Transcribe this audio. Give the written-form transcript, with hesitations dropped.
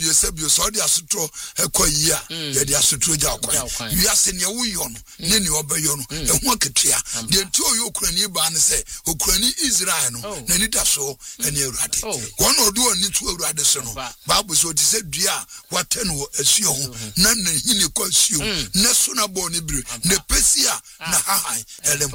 sebio so de asotro ekoyia ye de asotro gya kwan wiase ne wo yo no ne ne obayo no ehu aketua de nti oyo okurani ba ne se okurani Israel no na ni da so ene Awurade won odo ani tu Awurade so no Bible so ti se dua wate no asuo ho na hini kwa asuo na so na bo ne bire na pesia na hahan ele